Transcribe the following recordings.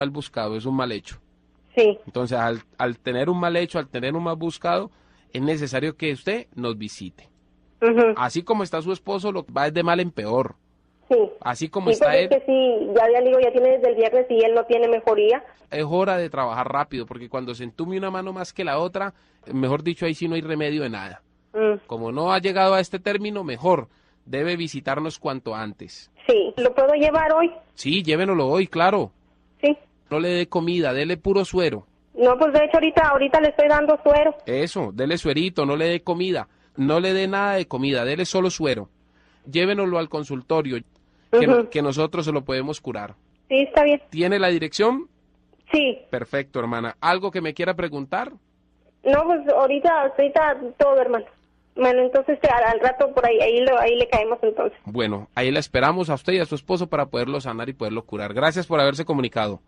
mal buscado, es un mal hecho. Sí. Entonces, al tener un mal hecho, al tener un mal buscado, es necesario que usted nos visite. Ujú. Así como está su esposo, lo va de mal en peor. Sí. Así como Sí, está pues es él, que sí, ya le digo, ya tiene desde el viernes y él no tiene mejoría. es hora de trabajar rápido, porque cuando se entume una mano más que la otra, mejor dicho, ahí sí no hay remedio de nada. Mm. Como no ha llegado a este término, mejor debe visitarnos cuanto antes. Sí, ¿lo puedo llevar hoy? Sí, llévenoslo hoy, claro. Sí. No le dé comida, dele puro suero. No, pues de hecho ahorita le estoy dando suero. Eso, dele suerito, no le dé comida. No le dé nada de comida, dele solo suero. Llévenoslo al consultorio, Ujú. que nosotros se lo podemos curar. Sí, está bien. ¿Tiene la dirección? Sí. Perfecto, hermana. ¿Algo que me quiera preguntar? No, pues ahorita todo, hermano. Bueno, entonces al rato por ahí le caemos entonces. Bueno, ahí la esperamos a usted y a su esposo para poderlo sanar y poderlo curar. Gracias por haberse comunicado.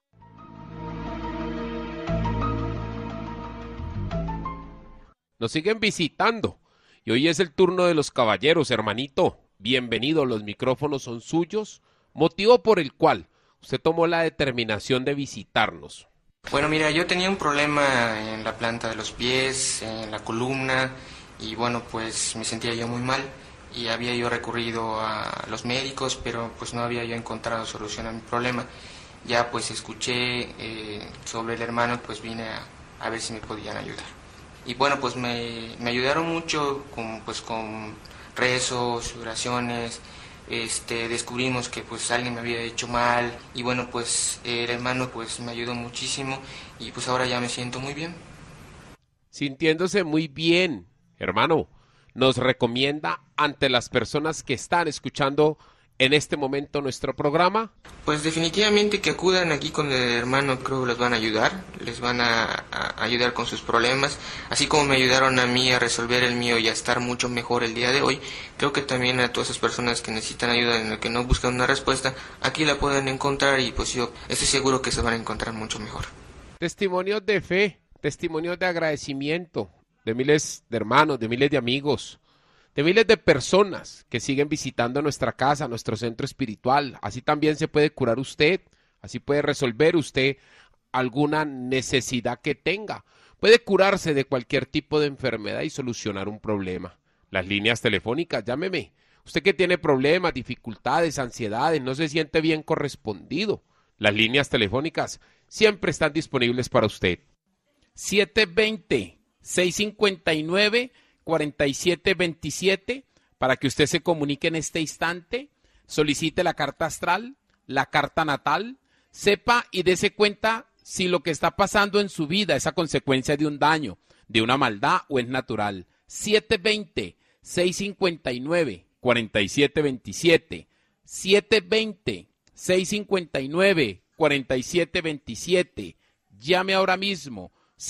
Nos siguen visitando y hoy es el turno de los caballeros, hermanito. Bienvenido, los micrófonos son suyos, motivo por el cual usted tomó la determinación de visitarnos. Bueno, mira, yo tenía un problema en la planta de los pies, en la columna, y bueno, pues me sentía yo muy mal y había yo recurrido a los médicos, pero pues no había yo encontrado solución a mi problema. Ya pues escuché sobre el hermano, pues vine a ver si me podían ayudar. Y bueno, pues me ayudaron mucho con rezos, oraciones. Descubrimos que pues alguien me había hecho mal y bueno, pues el hermano pues me ayudó muchísimo y pues ahora ya me siento muy bien. Sintiéndose muy bien, hermano, nos recomienda ante las personas que están escuchando en este momento nuestro programa. Pues definitivamente que acudan aquí con el hermano, creo que les van a ayudar, les van a ayudar con sus problemas, así como me ayudaron a mí a resolver el mío y a estar mucho mejor el día de hoy. Creo que también a todas esas personas que necesitan ayuda, en el que no buscan una respuesta, aquí la pueden encontrar y pues yo estoy seguro que se van a encontrar mucho mejor. Testimonios de fe, testimonios de agradecimiento, de miles de hermanos, de miles de amigos, de miles de personas que siguen visitando nuestra casa, nuestro centro espiritual. Así también se puede curar usted, así puede resolver usted alguna necesidad que tenga. Puede curarse de cualquier tipo de enfermedad y solucionar un problema. Las líneas telefónicas, llámeme. Usted que tiene problemas, dificultades, ansiedades, no se siente bien correspondido. Las líneas telefónicas siempre están disponibles para usted. 720-659-4727 para que usted se comunique en este instante, solicite la carta astral, la carta natal, sepa y dése cuenta si lo que está pasando en su vida es a consecuencia de un daño, de una maldad o es natural. 720-659-4727, 720-659-4727, llame ahora mismo.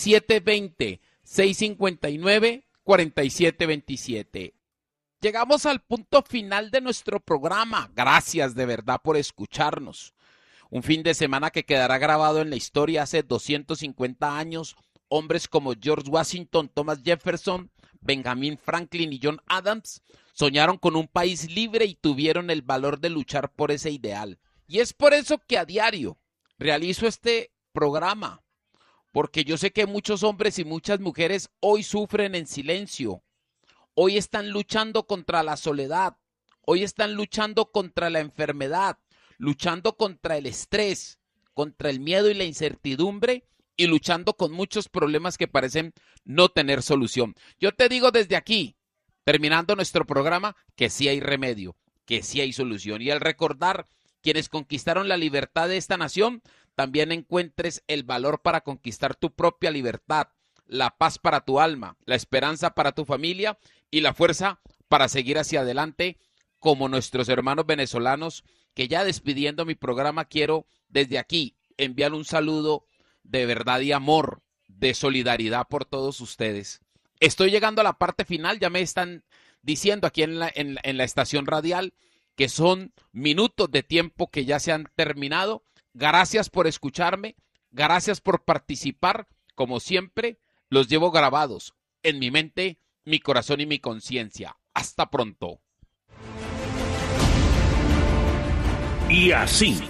720-659-4727. Llegamos al punto final de nuestro programa. Gracias de verdad por escucharnos. Un fin de semana que quedará grabado en la historia. Hace 250 años, hombres como George Washington, Thomas Jefferson, Benjamin Franklin y John Adams soñaron con un país libre y tuvieron el valor de luchar por ese ideal. Y es por eso que a diario realizo este programa, porque yo sé que muchos hombres y muchas mujeres hoy sufren en silencio, hoy están luchando contra la soledad, hoy están luchando contra la enfermedad, luchando contra el estrés, contra el miedo y la incertidumbre y luchando con muchos problemas que parecen no tener solución. Yo te digo desde aquí, terminando nuestro programa, que sí hay remedio, que sí hay solución. Y al recordar quienes conquistaron la libertad de esta nación, también encuentres el valor para conquistar tu propia libertad, la paz para tu alma, la esperanza para tu familia y la fuerza para seguir hacia adelante como nuestros hermanos venezolanos, que ya despidiendo mi programa quiero desde aquí enviar un saludo de verdad y amor, de solidaridad por todos ustedes. Estoy llegando a la parte final, ya me están diciendo aquí en la estación radial que son minutos de tiempo que ya se han terminado. Gracias por escucharme, gracias por participar. Como siempre, los llevo grabados en mi mente, mi corazón y mi conciencia. Hasta pronto. Y así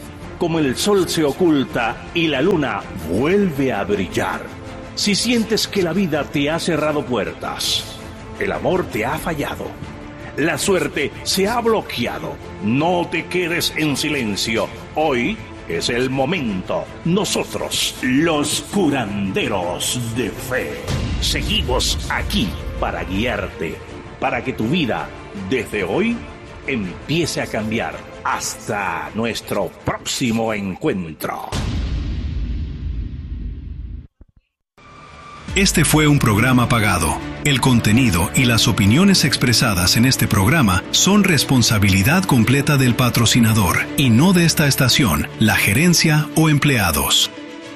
como el sol se oculta y la luna vuelve a brillar. Si sientes que la vida te ha cerrado puertas, el amor te ha fallado, la suerte se ha bloqueado, no te quedes en silencio. Hoy es el momento. Nosotros, los curanderos de fe, seguimos aquí para guiarte, para que tu vida, desde hoy, empiece a cambiar. Hasta nuestro próximo encuentro. Este fue un programa pagado. El contenido y las opiniones expresadas en este programa son responsabilidad completa del patrocinador y no de esta estación, la gerencia o empleados.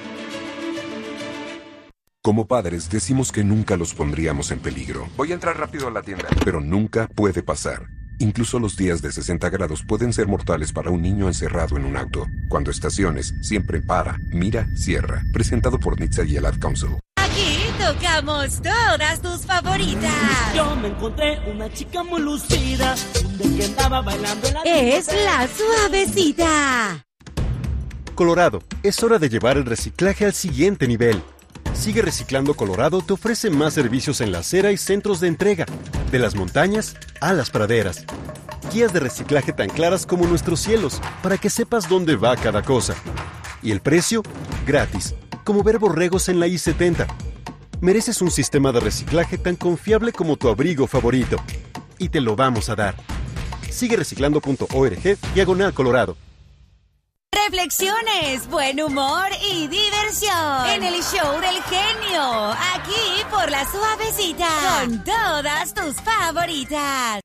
Como padres decimos que nunca los pondríamos en peligro. Voy a entrar rápido a la tienda. Pero nunca puede pasar. Incluso los días de 60 grados pueden ser mortales para un niño encerrado en un auto. Cuando estaciones, siempre para, mira, cierra. Presentado por NHTSA y el Ad Council. Aquí tocamos todas tus favoritas. Yo me encontré una chica muy lucida, que andaba bailando en la... Es la suavecita. Colorado, es hora de llevar el reciclaje al siguiente nivel. Sigue Reciclando Colorado te ofrece más servicios en la acera y centros de entrega, de las montañas a las praderas. Guías de reciclaje tan claras como nuestros cielos, para que sepas dónde va cada cosa. Y el precio, gratis, como ver borregos en la I-70. Mereces un sistema de reciclaje tan confiable como tu abrigo favorito. Y te lo vamos a dar. Sigue reciclando.org/Colorado. Reflexiones, buen humor y diversión en el show del genio, aquí por la suavecita, con todas tus favoritas.